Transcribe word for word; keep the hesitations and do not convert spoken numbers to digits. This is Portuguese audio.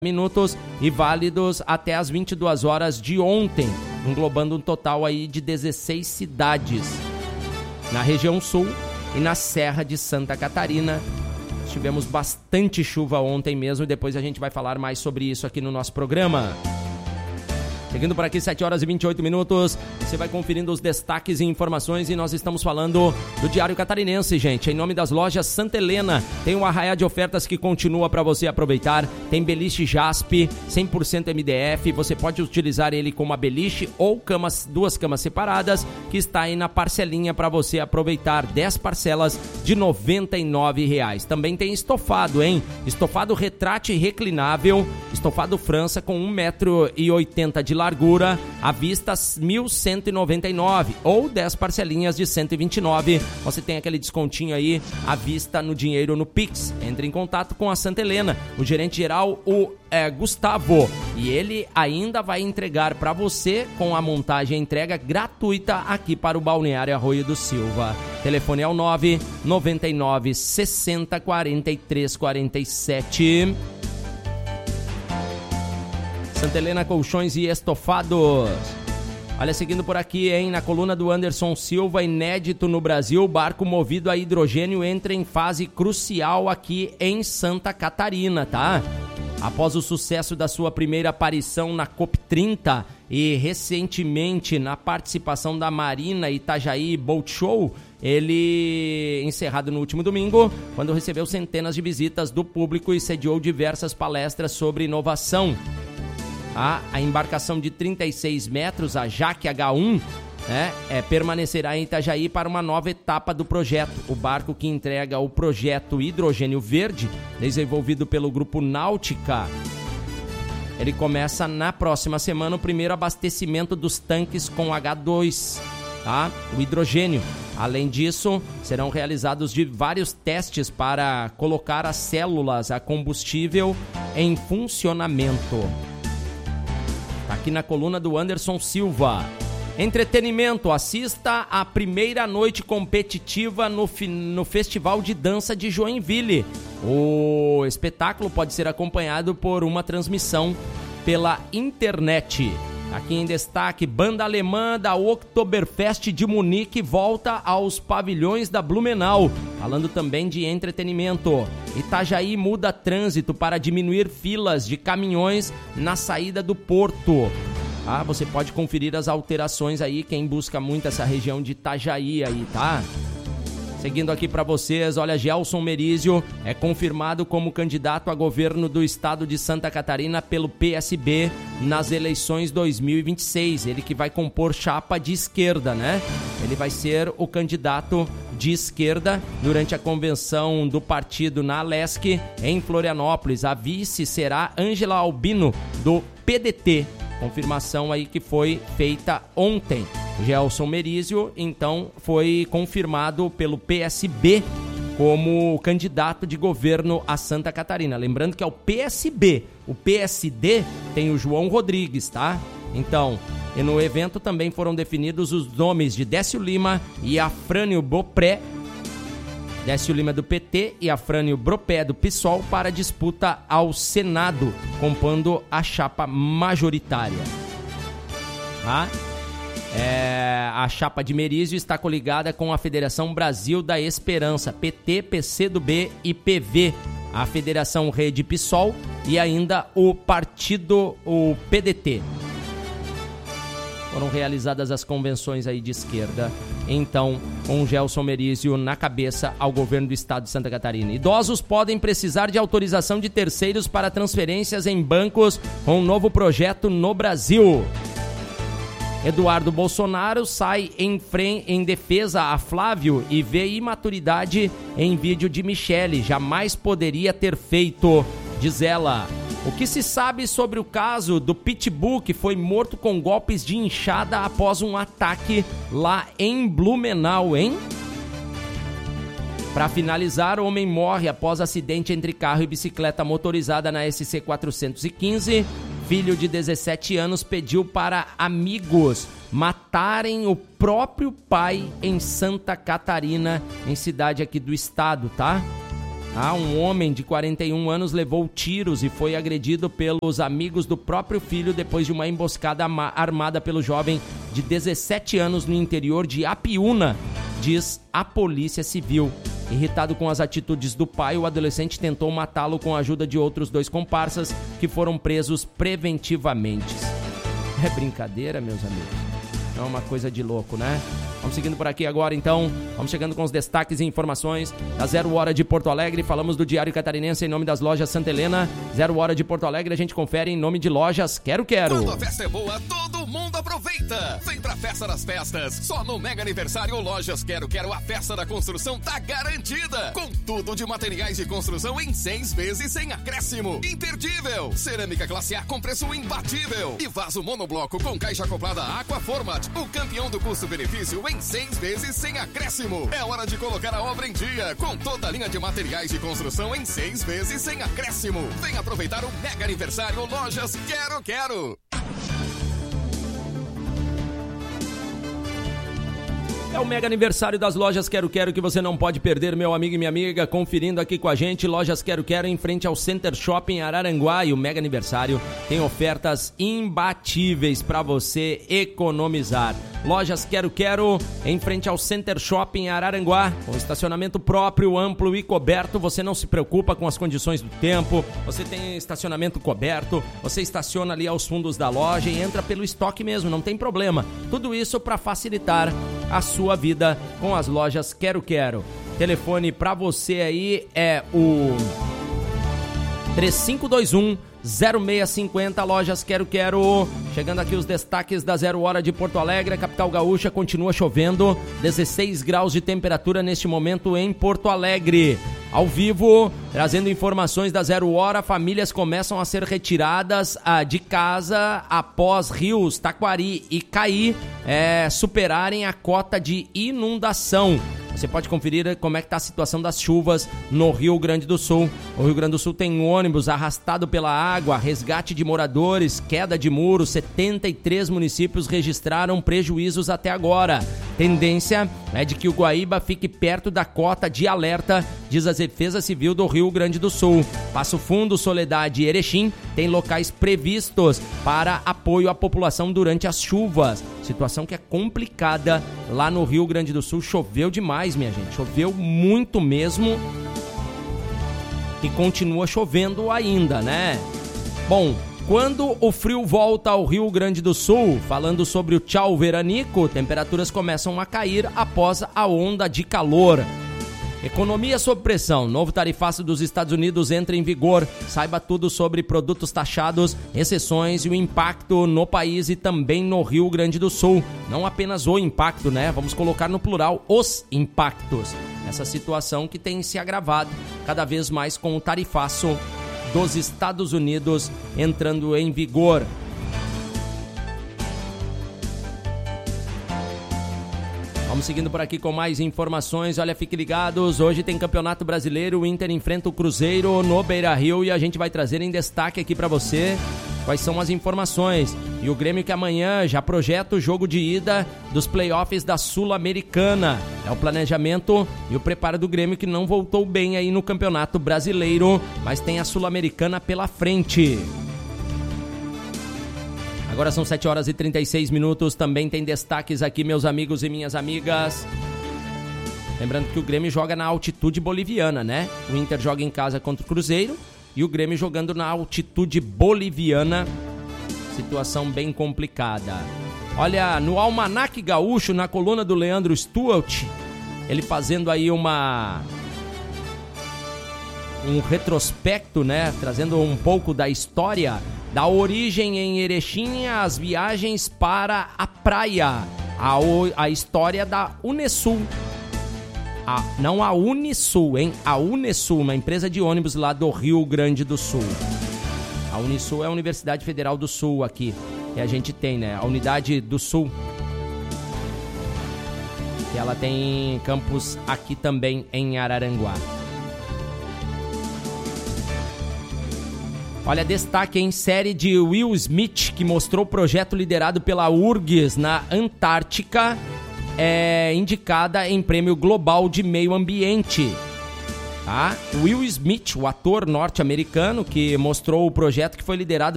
minutos e válidos até as vinte e duas horas de ontem, englobando um total aí de dezesseis cidades. Na região sul e na Serra de Santa Catarina, tivemos bastante chuva ontem mesmo e depois a gente vai falar mais sobre isso aqui no nosso programa. Seguindo por aqui, sete horas e vinte e oito minutos, você vai conferindo os destaques e informações e nós estamos falando do Diário Catarinense, gente. Em nome das lojas Santa Helena, tem um arraial de ofertas que continua para você aproveitar. Tem beliche Jaspe, cem por cento M D F, você pode utilizar ele como a beliche ou camas, duas camas separadas, que está aí na parcelinha para você aproveitar, dez parcelas de noventa e nove reais. Também tem estofado, hein? Estofado retrátil reclinável, estofado França com um metro e oitenta de largura, à vista mil cento e noventa e nove ou dez parcelinhas de cento e vinte e nove. Você tem aquele descontinho aí à vista no dinheiro no Pix. Entre em contato com a Santa Helena, o gerente geral, o é, Gustavo, e ele ainda vai entregar para você com a montagem e entrega gratuita aqui para o Balneário Arroio do Silva. Telefone é o nove nove nove sessenta quarenta e três quarenta e sete. Santa Helena Colchões e Estofados. Olha, seguindo por aqui, hein, na coluna do Anderson Silva, inédito no Brasil, barco movido a hidrogênio entra em fase crucial aqui em Santa Catarina, tá? Após o sucesso da sua primeira aparição na COP trinta e recentemente na participação da Marina Itajaí Boat Show, ele, encerrado no último domingo, quando recebeu centenas de visitas do público e sediou diversas palestras sobre inovação. A, a embarcação de trinta e seis metros, a Jaque H um, né, é, permanecerá em Itajaí para uma nova etapa do projeto. O barco que entrega o projeto Hidrogênio Verde, desenvolvido pelo Grupo Náutica, ele começa na próxima semana o primeiro abastecimento dos tanques com H dois, tá? O hidrogênio. Além disso, serão realizados de vários testes para colocar as células a combustível em funcionamento. Aqui na coluna do Anderson Silva. Entretenimento, assista a primeira noite competitiva no, fi- no Festival de Dança de Joinville. O espetáculo pode ser acompanhado por uma transmissão pela internet. Aqui em destaque, banda alemã da Oktoberfest de Munique volta aos pavilhões da Blumenau. Falando também de entretenimento. Itajaí muda trânsito para diminuir filas de caminhões na saída do porto. Ah, você pode conferir as alterações aí, quem busca muito essa região de Itajaí aí, tá? Seguindo aqui para vocês, olha, Gelson Merizio é confirmado como candidato a governo do estado de Santa Catarina pelo P S B nas eleições dois mil e vinte e seis. Ele que vai compor chapa de esquerda, né? Ele vai ser o candidato de esquerda durante a convenção do partido na Alesc, em Florianópolis. A vice será Ângela Albino, do P D T. Confirmação aí que foi feita ontem. Gelson Merizio, então, foi confirmado pelo P S B como candidato de governo a Santa Catarina. Lembrando que é o P S B. O P S D tem o João Rodrigues, tá? Então, e no evento também foram definidos os nomes de Décio Lima e Afrânio Bopré. Décio Lima do P T e Afrânio Bropé do PSOL para disputa ao Senado, compondo a chapa majoritária. Tá? É, a chapa de Merizio está coligada com a Federação Brasil da Esperança, P T, P C do B e P V, a Federação Rede PSOL e ainda o partido, o P D T. Foram realizadas as convenções aí de esquerda, então, com Gelson Merizio na cabeça ao governo do estado de Santa Catarina. Idosos podem precisar de autorização de terceiros para transferências em bancos com um novo projeto no Brasil. Eduardo Bolsonaro sai em, fre... em defesa a Flávio e vê imaturidade em vídeo de Michele. Jamais poderia ter feito, diz ela. O que se sabe sobre o caso do Pitbull, que foi morto com golpes de inchada após um ataque lá em Blumenau, hein? Para finalizar, o homem morre após acidente entre carro e bicicleta motorizada na S C quatrocentos e quinze. Filho de dezessete anos pediu para amigos matarem o próprio pai em Santa Catarina, em cidade aqui do estado, tá? Ah, um homem de quarenta e um anos levou tiros e foi agredido pelos amigos do próprio filho depois de uma emboscada armada pelo jovem de dezessete anos no interior de Apiúna, diz a Polícia Civil. Irritado com as atitudes do pai, o adolescente tentou matá-lo com a ajuda de outros dois comparsas que foram presos preventivamente. É brincadeira, meus amigos. É uma coisa de louco, né? Vamos seguindo por aqui agora, então. Vamos chegando com os destaques e informações da Zero Hora de Porto Alegre. Falamos do Diário Catarinense em nome das lojas Santa Helena. Zero Hora de Porto Alegre, a gente confere em nome de lojas Quero Quero. Quando a festa é boa, todo mundo aproveita. Vem pra Festa das Festas. Só no Mega Aniversário Lojas Quero Quero, a festa da construção tá garantida. Com tudo de materiais de construção em seis vezes sem acréscimo. Imperdível. Cerâmica classe A com preço imbatível. E vaso monobloco com caixa acoplada Aquaformat. O campeão do custo-benefício em seis vezes sem acréscimo. É hora de colocar a obra em dia, com toda a linha de materiais de construção em seis vezes sem acréscimo. Vem aproveitar o Mega Aniversário Lojas Quero Quero. É o mega aniversário das lojas Quero Quero que você não pode perder, meu amigo e minha amiga, conferindo aqui com a gente. Lojas Quero Quero em frente ao Center Shopping Araranguá, e o mega aniversário tem ofertas imbatíveis para você economizar. Lojas Quero Quero em frente ao Center Shopping Araranguá, com estacionamento próprio, amplo e coberto. Você não se preocupa com as condições do tempo, você tem estacionamento coberto, você estaciona ali aos fundos da loja e entra pelo estoque mesmo, não tem problema. Tudo isso para facilitar a sua vida com as lojas Quero Quero. Telefone para você aí é o três cinco dois um, zero seis cinco zero, lojas Quero Quero. Chegando aqui os destaques da Zero Hora de Porto Alegre. A capital gaúcha continua chovendo, dezesseis graus de temperatura neste momento em Porto Alegre. Ao vivo, trazendo informações da Zero Hora, famílias começam a ser retiradas ah, de casa após rios Taquari e Caí é, superarem a cota de inundação. Você pode conferir como é que está a situação das chuvas no Rio Grande do Sul. O Rio Grande do Sul tem um ônibus arrastado pela água, resgate de moradores, queda de muros. setenta e três municípios registraram prejuízos até agora. Tendência é de que o Guaíba fique perto da cota de alerta, diz a Defesa Civil do Rio Grande do Sul. Passo Fundo, Soledade e Erechim têm locais previstos para apoio à população durante as chuvas. Situação que é complicada lá no Rio Grande do Sul. Choveu demais, minha gente. Choveu muito mesmo. E continua chovendo ainda, né? Bom, quando o frio volta ao Rio Grande do Sul, falando sobre o tchau veranico, temperaturas começam a cair após a onda de calor. Economia sob pressão. Novo tarifaço dos Estados Unidos entra em vigor. Saiba tudo sobre produtos taxados, exceções e o impacto no país e também no Rio Grande do Sul. Não apenas o impacto, né? Vamos colocar no plural os impactos. Essa situação que tem se agravado cada vez mais com o tarifaço dos Estados Unidos entrando em vigor. Vamos seguindo por aqui com mais informações. Olha, fiquem ligados. Hoje tem Campeonato Brasileiro. O Inter enfrenta o Cruzeiro no Beira-Rio e a gente vai trazer em destaque aqui para você quais são as informações. E o Grêmio que amanhã já projeta o jogo de ida dos playoffs da Sul-Americana. É o planejamento e o preparo do Grêmio que não voltou bem aí no Campeonato Brasileiro, mas tem a Sul-Americana pela frente. Agora são sete horas e trinta e seis minutos, também tem destaques aqui, meus amigos e minhas amigas. Lembrando que o Grêmio joga na altitude boliviana, né? O Inter joga em casa contra o Cruzeiro e o Grêmio jogando na altitude boliviana. Situação bem complicada. Olha, no Almanac Gaúcho, na coluna do Leandro Stuart, ele fazendo aí uma... um retrospecto, né? Trazendo um pouco da história da origem em Erechim às viagens para a praia. A, a história da Unesul. A, não a Unisul, hein? A Unesul, uma empresa de ônibus lá do Rio Grande do Sul. A Unisul é a Universidade Federal do Sul aqui. Que a gente tem, né? A Unidade do Sul. Que ela tem campus aqui também em Araranguá. Olha, destaque em série de Will Smith, que mostrou o projeto liderado pela U R G S na Antártica, é indicada em Prêmio Global de Meio Ambiente. Tá? Will Smith, o ator norte-americano que mostrou o projeto que foi liderado